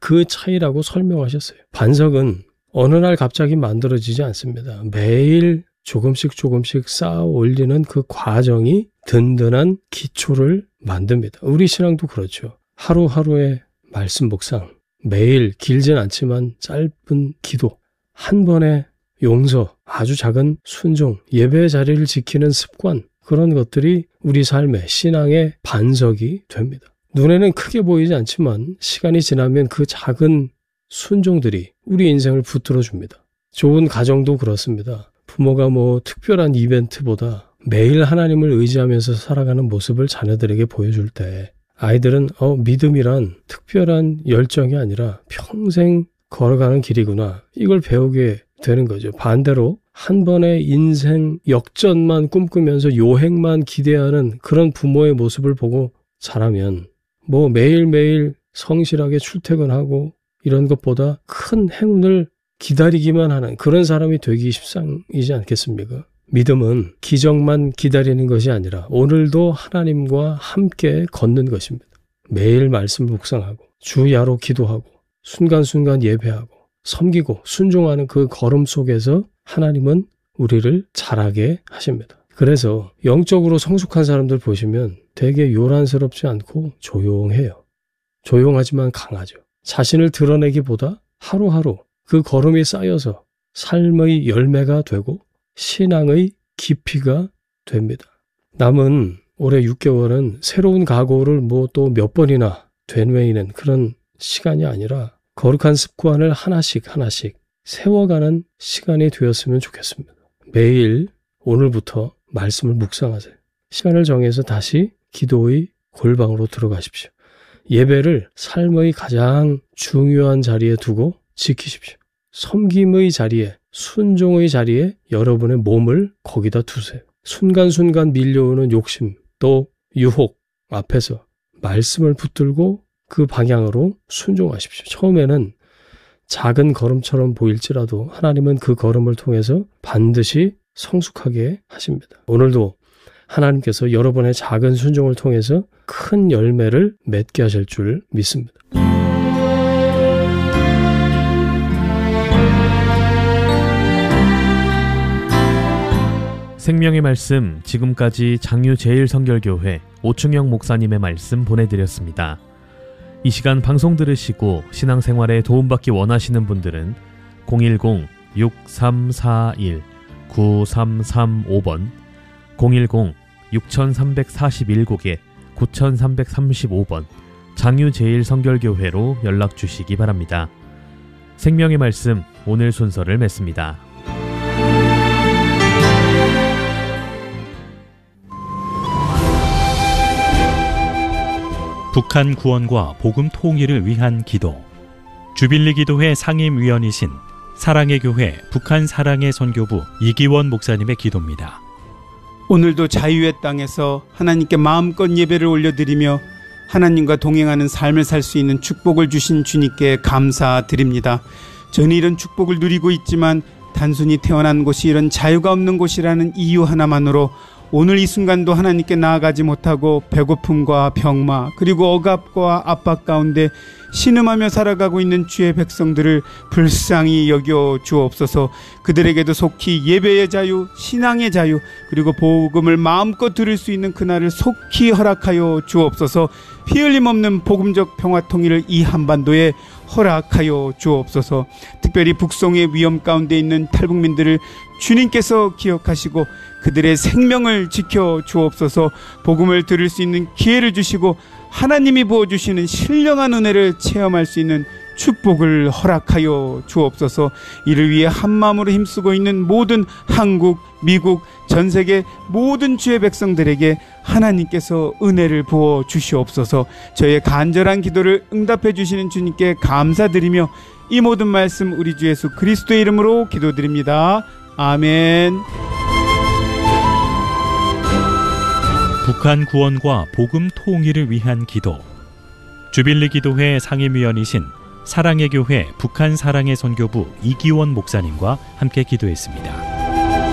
그 차이라고 설명하셨어요. 반석은 어느 날 갑자기 만들어지지 않습니다. 매일 조금씩 쌓아 올리는 그 과정이 든든한 기초를 만듭니다. 우리 신앙도 그렇죠. 하루하루의 말씀 묵상, 매일 길진 않지만 짧은 기도, 한 번의 용서, 아주 작은 순종, 예배의 자리를 지키는 습관, 그런 것들이 우리 삶의 신앙의 반석이 됩니다. 눈에는 크게 보이지 않지만 시간이 지나면 그 작은 순종들이 우리 인생을 붙들어 줍니다. 좋은 가정도 그렇습니다. 부모가 특별한 이벤트보다 매일 하나님을 의지하면서 살아가는 모습을 자녀들에게 보여줄 때 아이들은 믿음이란 특별한 열정이 아니라 평생 걸어가는 길이구나, 이걸 배우게 되는 거죠. 반대로 한 번의 인생 역전만 꿈꾸면서 요행만 기대하는 그런 부모의 모습을 보고 자라면 매일매일 성실하게 출퇴근하고 이런 것보다 큰 행운을 기다리기만 하는 그런 사람이 되기 십상이지 않겠습니까? 믿음은 기적만 기다리는 것이 아니라 오늘도 하나님과 함께 걷는 것입니다. 매일 말씀을 묵상하고 주야로 기도하고 순간순간 예배하고 섬기고 순종하는 그 걸음 속에서 하나님은 우리를 자라게 하십니다. 그래서 영적으로 성숙한 사람들 보시면 되게 요란스럽지 않고 조용해요. 조용하지만 강하죠. 자신을 드러내기보다 하루하루 그 걸음이 쌓여서 삶의 열매가 되고 신앙의 깊이가 됩니다. 남은 올해 6개월은 새로운 각오를 또 몇 번이나 되뇌이는 그런 시간이 아니라 거룩한 습관을 하나씩 세워가는 시간이 되었으면 좋겠습니다. 매일 오늘부터 말씀을 묵상하세요. 시간을 정해서 다시 기도의 골방으로 들어가십시오. 예배를 삶의 가장 중요한 자리에 두고 지키십시오. 섬김의 자리에, 순종의 자리에 여러분의 몸을 거기다 두세요. 순간순간 밀려오는 욕심, 또 유혹 앞에서 말씀을 붙들고 그 방향으로 순종하십시오. 처음에는 작은 걸음처럼 보일지라도 하나님은 그 걸음을 통해서 반드시 성숙하게 하십니다. 오늘도 하나님께서 여러분의 작은 순종을 통해서 큰 열매를 맺게 하실 줄 믿습니다. 생명의 말씀, 지금까지 장유제일성결교회 오충영 목사님의 말씀 보내드렸습니다. 이 시간 방송 들으시고 신앙생활에 도움받기 원하시는 분들은 010-6341-9335번, 010-6341곡에 9335번 장유제일성결교회로 연락주시기 바랍니다. 생명의 말씀, 오늘 순서를 맺습니다. 북한 구원과 복음 통일을 위한 기도. 주빌리 기도회 상임위원이신 사랑의 교회 북한 사랑의 선교부 이기원 목사님의 기도입니다. 오늘도 자유의 땅에서 하나님께 마음껏 예배를 올려드리며 하나님과 동행하는 삶을 살 수 있는 축복을 주신 주님께 감사드립니다. 저는 이런 축복을 누리고 있지만 단순히 태어난 곳이 이런 자유가 없는 곳이라는 이유 하나만으로 오늘 이 순간도 하나님께 나아가지 못하고 배고픔과 병마 그리고 억압과 압박 가운데 신음하며 살아가고 있는 주의 백성들을 불쌍히 여겨 주옵소서. 그들에게도 속히 예배의 자유, 신앙의 자유, 그리고 복음을 마음껏 들을 수 있는 그날을 속히 허락하여 주옵소서. 피 흘림 없는 복음적 평화 통일을 이 한반도에 허락하여 주옵소서. 특별히 북송의 위험 가운데 있는 탈북민들을 주님께서 기억하시고 그들의 생명을 지켜 주옵소서. 복음을 들을 수 있는 기회를 주시고 하나님이 부어주시는 신령한 은혜를 체험할 수 있는 축복을 허락하여 주옵소서. 이를 위해 한마음으로 힘쓰고 있는 모든 한국, 미국, 전세계 모든 주의 백성들에게 하나님께서 은혜를 부어 주시옵소서. 저의 간절한 기도를 응답해 주시는 주님께 감사드리며 이 모든 말씀 우리 주 예수 그리스도의 이름으로 기도드립니다. 아멘. 북한 구원과 복음 통일을 위한 기도. 주빌리 기도회 상임위원이신 사랑의 교회 북한 사랑의 선교부 이기원 목사님과 함께 기도했습니다.